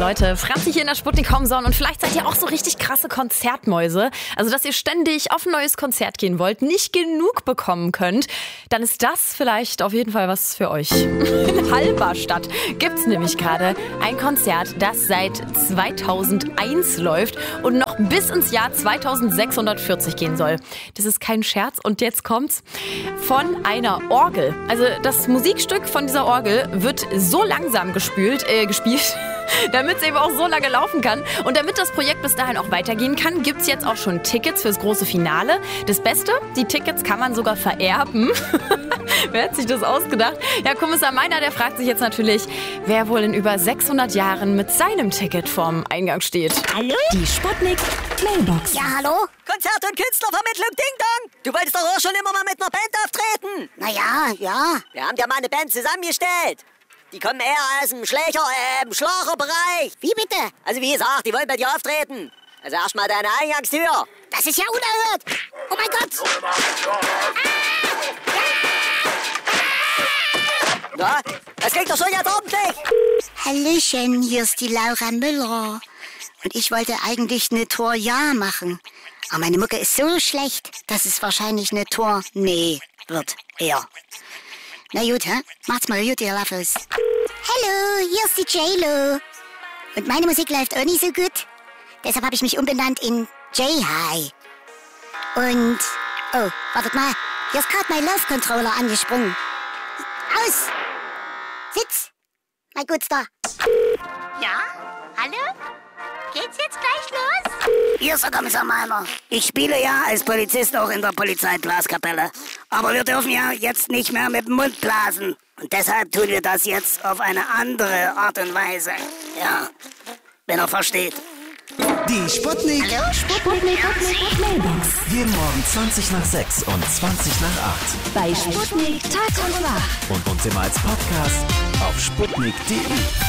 Leute, Franzi hier in der Sputnik Homezone und vielleicht seid ihr auch so richtig krasse Konzertmäuse. Also, dass ihr ständig auf ein neues Konzert gehen wollt, nicht genug bekommen könnt, dann ist das vielleicht auf jeden Fall was für euch. In Halberstadt gibt's nämlich gerade ein Konzert, das seit 2001 läuft und noch bis ins Jahr 2640 gehen soll. Das ist kein Scherz und jetzt kommt's von einer Orgel. Also das Musikstück von dieser Orgel wird so langsam gespielt, damit es eben auch so lange laufen kann. Und damit das Projekt bis dahin auch weitergehen kann, gibt's jetzt auch schon Tickets fürs große Finale. Das Beste, die Tickets kann man sogar vererben. Wer hat sich das ausgedacht? Ja, Kommissar Meiner, der fragt sich jetzt natürlich, wer wohl in über 600 Jahren mit seinem Ticket vorm Eingang steht. Hallo? Die Sputnik Mailbox. Ja, hallo? Konzert- und Künstlervermittlung Ding Dong. Du wolltest doch auch schon immer mal mit einer Band auftreten. Ja. Wir haben dir mal eine Band zusammengestellt. Die kommen eher aus dem Schlagerbereich. Wie bitte? Also wie gesagt, die wollen bei dir auftreten. Also erstmal deine Eingangstür. Das ist ja unerhört. Oh mein Gott. Na, das klingt doch schon jetzt ordentlich. Hallöchen, hier ist die Laura Müller. Und ich wollte eigentlich eine Tor-Ja machen. Aber meine Mucke ist so schlecht, dass es wahrscheinlich eine Tor-Nee wird. Eher. Na gut, hä? Macht's mal gut, ihr Laffes. Hallo, hier ist die J-Lo. Und meine Musik läuft auch nicht so gut. Deshalb habe ich mich umbenannt in J-High. Und, oh, wartet mal. Hier ist gerade mein Laufcontroller angesprungen. Aus! Sitz! Mein Gutster. Ja? Hallo? Geht's jetzt gleich los? Hier ist der Kommissar Meiner. Ich spiele ja als Polizist auch in der Polizeiblaskapelle. Aber wir dürfen ja jetzt nicht mehr mit dem Mund blasen. Und deshalb tun wir das jetzt auf eine andere Art und Weise. Ja, wenn er versteht. Die Sputnik. Hallo? Sputnik Mailbox. Jeden Morgen 20 nach 6 und 20 nach 8. Bei Sputnik Tag und Wach. Und uns immer als Podcast auf sputnik.de.